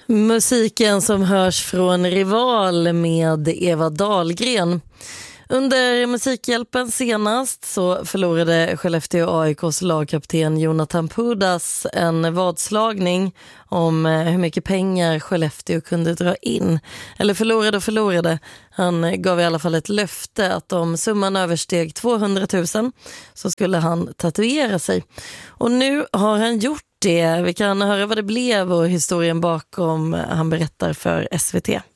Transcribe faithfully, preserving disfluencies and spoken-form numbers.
Musiken som hörs från Rival med Eva Dahlgren. Under Musikhjälpen senast så förlorade Skellefteå A I K:s lagkapten Jonathan Pudas en vadslagning om hur mycket pengar Skellefteå kunde dra in. Eller förlorade och förlorade. Han gav i alla fall ett löfte att om summan översteg tvåhundratusen så skulle han tatuera sig. Och nu har han gjort det. Vi kan höra vad det blev och historien bakom han berättar för S V T.